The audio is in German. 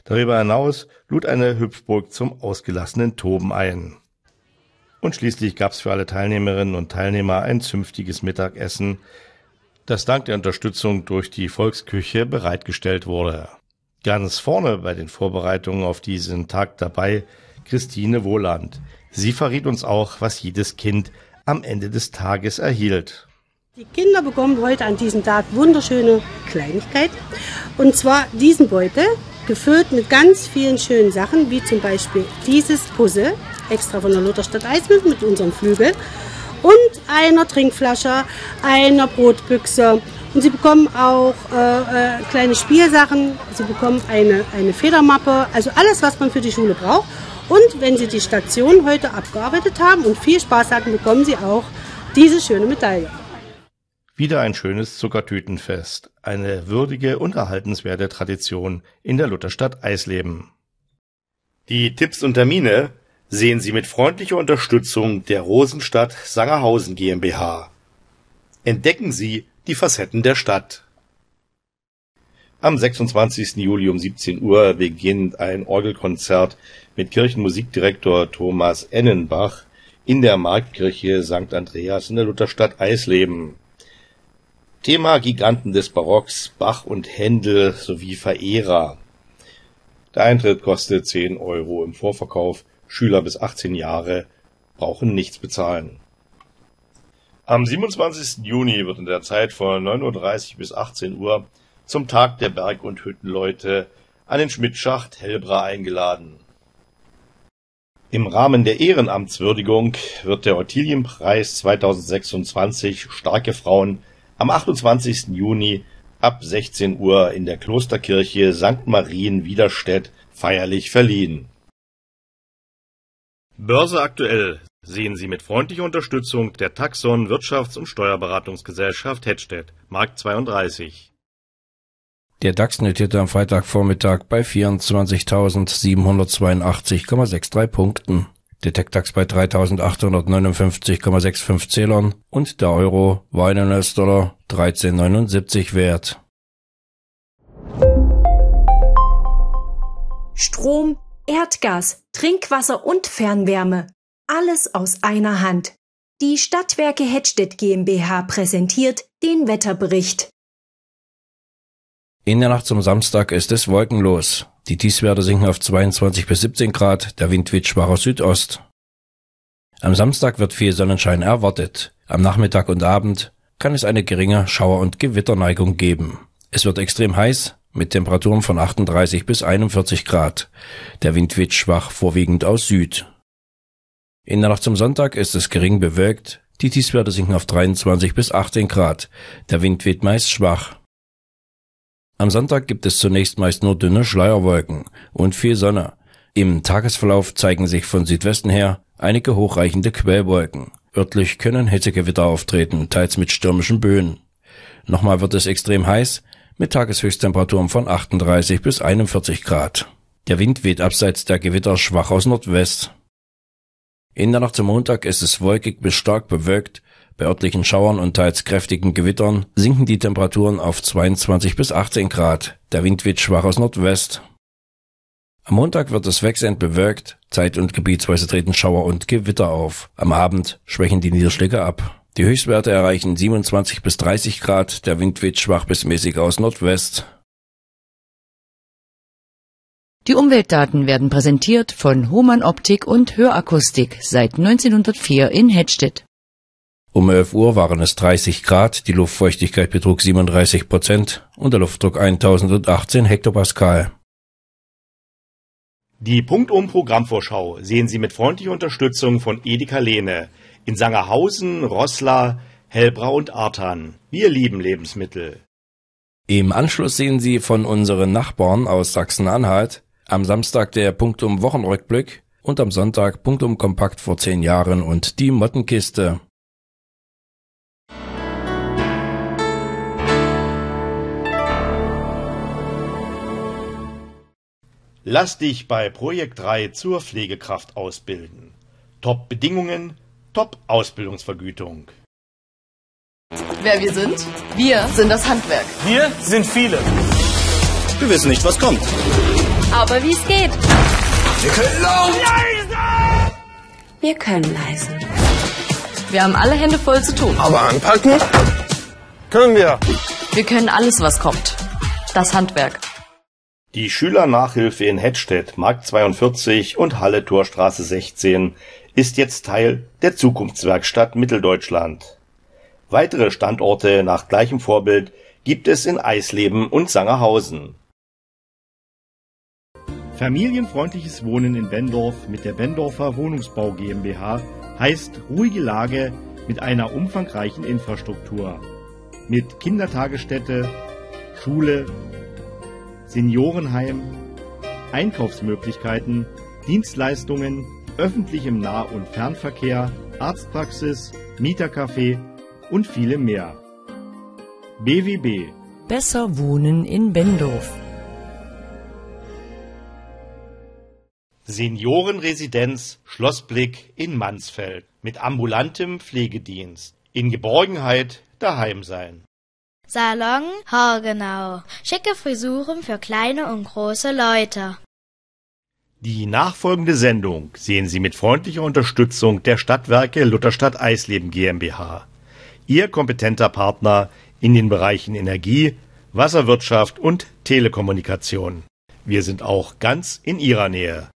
Darüber hinaus lud eine Hüpfburg zum ausgelassenen Toben ein. Und schließlich gab es für alle Teilnehmerinnen und Teilnehmer ein zünftiges Mittagessen, das dank der Unterstützung durch die Volksküche bereitgestellt wurde. Ganz vorne bei den Vorbereitungen auf diesen Tag dabei Christine Wohland. Sie verriet uns auch, was jedes Kind am Ende des Tages erhielt. Die Kinder bekommen heute an diesem Tag wunderschöne Kleinigkeiten. Und zwar diesen Beutel, gefüllt mit ganz vielen schönen Sachen, wie zum Beispiel dieses Puzzle, extra von der Lutherstadt Eismühl mit unserem Flügel, und einer Trinkflasche, einer Brotbüchse. Und sie bekommen auch kleine Spielsachen, sie bekommen eine Federmappe, also alles, was man für die Schule braucht. Und wenn sie die Station heute abgearbeitet haben und viel Spaß hatten, bekommen sie auch diese schöne Medaille. Wieder ein schönes Zuckertütenfest, eine würdige und erhaltenswerte Tradition in der Lutherstadt Eisleben. Die Tipps und Termine sehen Sie mit freundlicher Unterstützung der Rosenstadt Sangerhausen GmbH. Entdecken Sie die Facetten der Stadt. Am 26. Juli um 17 Uhr beginnt ein Orgelkonzert mit Kirchenmusikdirektor Thomas Ennenbach in der Marktkirche St. Andreas in der Lutherstadt Eisleben. Thema Giganten des Barocks, Bach und Händel sowie Verehrer. Der Eintritt kostet 10 € im Vorverkauf. Schüler bis 18 Jahre brauchen nichts bezahlen. Am 27. Juni wird in der Zeit von 9:30 Uhr bis 18 Uhr zum Tag der Berg- und Hüttenleute an den Schmidtschacht Hellbra eingeladen. Im Rahmen der Ehrenamtswürdigung wird der Ottilienpreis 2026 Starke Frauen am 28. Juni ab 16 Uhr in der Klosterkirche St. Marien Widerstedt feierlich verliehen. Börse aktuell sehen Sie mit freundlicher Unterstützung der Taxon Wirtschafts- und Steuerberatungsgesellschaft Hettstedt, Markt 32. Der DAX notierte am Freitagvormittag bei 24.782,63 Punkten. Der TechDAX bei 3.859,65 Zählern und der Euro war in US-Dollar 13,79 wert. Strom, Erdgas, Trinkwasser und Fernwärme. Alles aus einer Hand. Die Stadtwerke Hettstedt GmbH präsentiert den Wetterbericht. In der Nacht zum Samstag ist es wolkenlos. Die Tiefstwerte sinken auf 22 bis 17 Grad, der Wind weht schwach aus Südost. Am Samstag wird viel Sonnenschein erwartet. Am Nachmittag und Abend kann es eine geringe Schauer- und Gewitterneigung geben. Es wird extrem heiß, mit Temperaturen von 38 bis 41 Grad. Der Wind weht schwach, vorwiegend aus Süd. In der Nacht zum Sonntag ist es gering bewölkt. Die Tiefstwerte sinken auf 23 bis 18 Grad. Der Wind weht meist schwach. Am Sonntag gibt es zunächst meist nur dünne Schleierwolken und viel Sonne. Im Tagesverlauf zeigen sich von Südwesten her einige hochreichende Quellwolken. Örtlich können Hitzegewitter auftreten, teils mit stürmischen Böen. Nochmal wird es extrem heiß, mit Tageshöchsttemperaturen von 38 bis 41 Grad. Der Wind weht abseits der Gewitter schwach aus Nordwest. In der Nacht zum Montag ist es wolkig bis stark bewölkt. Bei örtlichen Schauern und teils kräftigen Gewittern sinken die Temperaturen auf 22 bis 18 Grad. Der Wind weht schwach aus Nordwest. Am Montag wird es wechselnd bewölkt. Zeit- und gebietsweise treten Schauer und Gewitter auf. Am Abend schwächen die Niederschläge ab. Die Höchstwerte erreichen 27 bis 30 Grad. Der Wind weht schwach bis mäßig aus Nordwest. Die Umweltdaten werden präsentiert von Hohmann Optik und Hörakustik seit 1904 in Hettstedt. Um 11 Uhr waren es 30 Grad, die Luftfeuchtigkeit betrug 37% und der Luftdruck 1018 Hektopascal. Die Punktum-Programmvorschau sehen Sie mit freundlicher Unterstützung von Edeka Lehne in Sangerhausen, Roßla, Hellbra und Arthan. Wir lieben Lebensmittel. Im Anschluss sehen Sie von unseren Nachbarn aus Sachsen-Anhalt am Samstag der Punktum-Wochenrückblick und am Sonntag Punktum-Kompakt vor 10 Jahren und die Mottenkiste. Lass dich bei Projekt 3 zur Pflegekraft ausbilden. Top-Bedingungen, Top-Ausbildungsvergütung. Wer wir sind? Wir sind das Handwerk. Wir sind viele. Wir wissen nicht, was kommt. aber wie es geht. Wir können laut! Wir können leise. Wir haben alle Hände voll zu tun. Aber anpacken können wir. Wir können alles, was kommt. Das Handwerk. Die Schülernachhilfe in Hettstedt, Markt 42 und Halle Torstraße 16 ist jetzt Teil der Zukunftswerkstatt Mitteldeutschland. Weitere Standorte nach gleichem Vorbild gibt es in Eisleben und Sangerhausen. Familienfreundliches Wohnen in Bendorf mit der Bendorfer Wohnungsbau GmbH heißt ruhige Lage mit einer umfangreichen Infrastruktur. Mit Kindertagesstätte, Schule, Seniorenheim, Einkaufsmöglichkeiten, Dienstleistungen, öffentlichem Nah- und Fernverkehr, Arztpraxis, Mietercafé und vielem mehr. BWB. Besser wohnen in Bendorf. Seniorenresidenz Schlossblick in Mansfeld mit ambulantem Pflegedienst. In Geborgenheit daheim sein. Salon Haargenau. Schicke Frisuren für kleine und große Leute. Die nachfolgende Sendung sehen Sie mit freundlicher Unterstützung der Stadtwerke Lutherstadt Eisleben GmbH. Ihr kompetenter Partner in den Bereichen Energie, Wasserwirtschaft und Telekommunikation. Wir sind auch ganz in Ihrer Nähe.